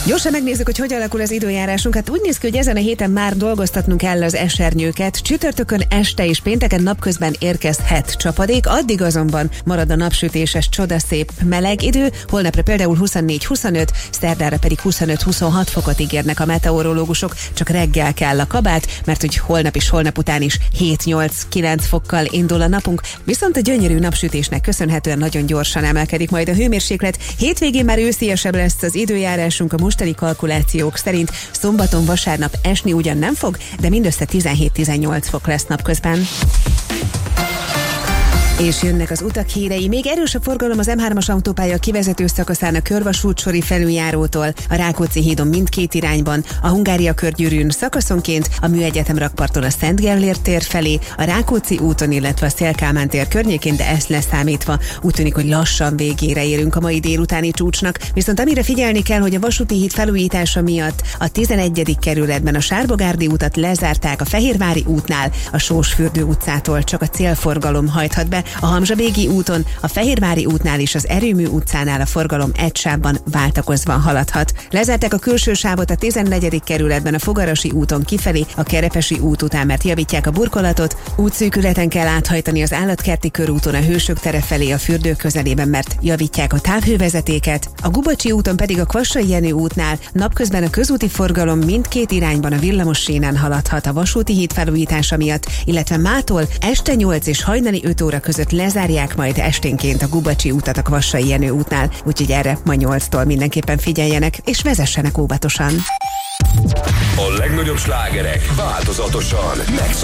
Gyorsan megnézzük, hogy alakul az időjárásunk. Hát úgy néz ki, hogy ezen a héten már dolgoztatnunk kell az esernyőket. Csütörtökön este és pénteken napközben érkezhet csapadék, addig azonban marad a napsütéses, csodaszép meleg idő. Holnapra például 24-25, szerdára pedig 25-26 fokot ígérnek a meteorológusok. Csak reggel kell a kabát, mert hogy holnap és holnap után is 7-8-9 fokkal indul a napunk. Viszont a gyönyörű napsütésnek köszönhetően nagyon gyorsan emelkedik majd a hőmérséklet. Hétvégén már ősziesebb lesz az időjárásunk, a mostani kalkulációk szerint szombaton, vasárnap esni ugyan nem fog, de mindössze 17-18 fok lesz napközben. És jönnek az utak hírei. Még erős a forgalom az M3-as autópálya kivezető szakaszán a körvasútsori felüljárótól, a Rákóczi hídon mindkét irányban, a Hungária körgyűrűn szakaszonként, a Műegyetem rakparton a Szent Gellért tér felé, a Rákóczi úton, illetve a Széll-Kálmán tér környékén, de ezt leszámítva úgy tűnik, hogy lassan végére érünk a mai délutáni csúcsnak. Viszont amire figyelni kell, hogy a vasúti híd felújítása miatt a 11. kerületben a Sárbogárdi utat lezárták, a Fehérvári útnál a Sósfürdő utcától csak a célforgalom hajthat be, a Hamzsa-Bégi úton, a Fehérvári útnál és az Erőmű utcánál a forgalom egy sávban váltakozva haladhat. Lezárták a külső sávot a 14. kerületben a Fogarasi úton kifelé, a Kerepesi út után, mert javítják a burkolatot, útszűkületen kell áthajtani az Állatkerti körúton a Hősök tere felé a fürdő közelében, mert javítják a távhővezetéket, a Gubacsi úton pedig a Kvassai Jenő útnál napközben a közúti forgalom mindkét irányban a villamos sínen haladhat a vasúti híd felújítása miatt, illetve mától este 8 és hajnali 5 óra között lezárják majd esténként a Gubacsi utat a Kvassai Jenő útnál, úgyhogy erre ma 8-tól mindenképpen figyeljenek, és vezessenek óvatosan. A legnagyobb slágerek változatosan